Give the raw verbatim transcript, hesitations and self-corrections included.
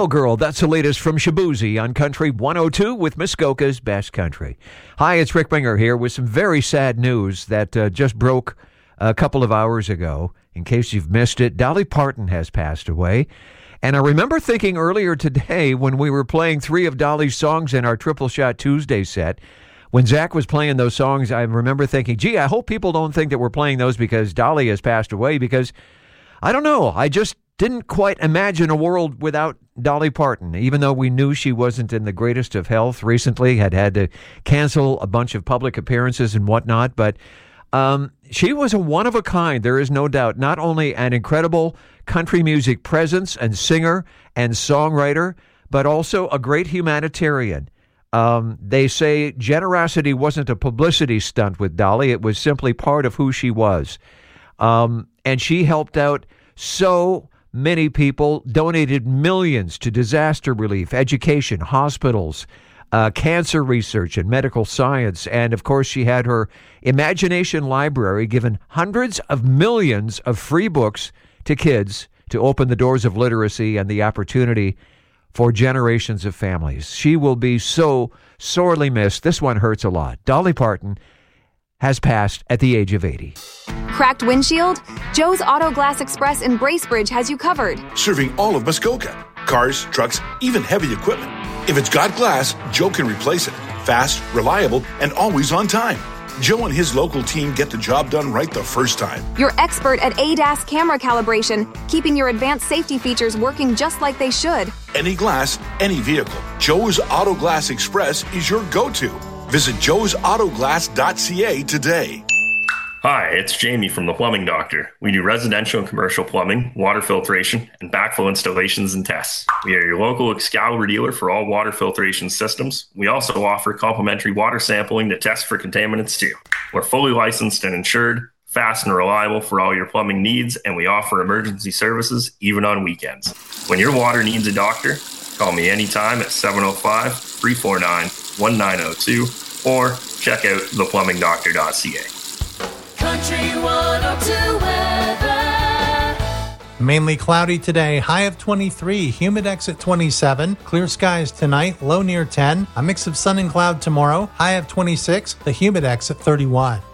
Cowgirl, that's the latest from Shaboozey on Country one oh two with Muskoka's Best Country. Hi, it's Rick Minger here with some very sad news that uh, just broke a couple of hours ago. In case you've missed it, Dolly Parton has passed away. And I remember thinking earlier today when we were playing three of Dolly's songs in our Triple Shot Tuesday set, when Zach was playing those songs, I remember thinking, gee, I hope people don't think that we're playing those because Dolly has passed away, because I don't know, I just didn't quite imagine a world without Dolly Parton, even though we knew she wasn't in the greatest of health recently, had had to cancel a bunch of public appearances and whatnot. But um, she was a one-of-a-kind, there is no doubt. Not only an incredible country music presence and singer and songwriter, but also a great humanitarian. Um, they say generosity wasn't a publicity stunt with Dolly. It was simply part of who she was. Um, and she helped out so many people, donated millions to disaster relief, education, hospitals, uh, cancer research, and medical science. And, of course, she had her Imagination Library, given hundreds of millions of free books to kids to open the doors of literacy and the opportunity for generations of families. She will be so sorely missed. This one hurts a lot. Dolly Parton has passed at the age of eighty. Cracked windshield? Joe's Auto Glass Express in Bracebridge has you covered. Serving all of Muskoka. Cars, trucks, even heavy equipment. If it's got glass, Joe can replace it. Fast, reliable, and always on time. Joe and his local team get the job done right the first time. You're expert at A D A S camera calibration, keeping your advanced safety features working just like they should. Any glass, any vehicle. Joe's Auto Glass Express is your go-to. Visit joes auto glass dot c a today. Hi, it's Jamie from The Plumbing Doctor. We do residential and commercial plumbing, water filtration, and backflow installations and tests. We are your local Excalibur dealer for all water filtration systems. We also offer complimentary water sampling to test for contaminants too. We're fully licensed and insured, fast and reliable for all your plumbing needs, and we offer emergency services even on weekends. When your water needs a doctor, call me anytime at seven oh five, three four nine, one nine oh two or check out the plumbing doctor dot c a. Country one oh two weather. Mainly cloudy today, high of twenty-three, humid at twenty-seven, clear skies tonight, low near ten, a mix of sun and cloud tomorrow, high of twenty-six, the humid at thirty-one.